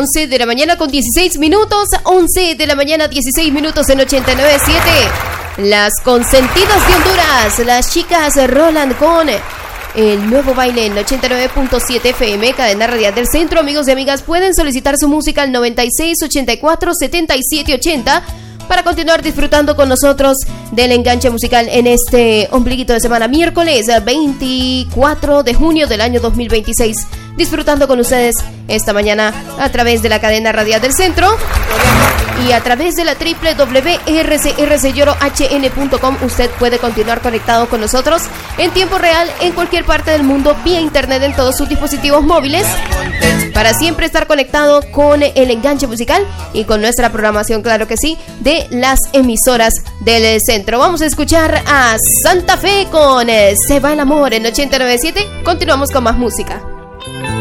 11 de la mañana con 16 minutos. 11 de la mañana 16 minutos en 89.7. Las consentidas de Honduras. Las chicas Roland con el nuevo baile en 89.7 FM, cadena radial del centro. Amigos y amigas, pueden solicitar su música al 96 84 77 80 para continuar disfrutando con nosotros del enganche musical en este ombliguito de semana, miércoles 24 de junio del año 2026. Disfrutando con ustedes esta mañana a través de la cadena radial del centro y a través de la www.rcrcllorohn.com. Usted puede continuar conectado con nosotros en tiempo real en cualquier parte del mundo vía internet en todos sus dispositivos móviles, para siempre estar conectado con el enganche musical y con nuestra programación, claro que sí, de las emisoras del centro. Vamos a escuchar a Santa Fe con Se va el amor en 89.7. Continuamos con más música.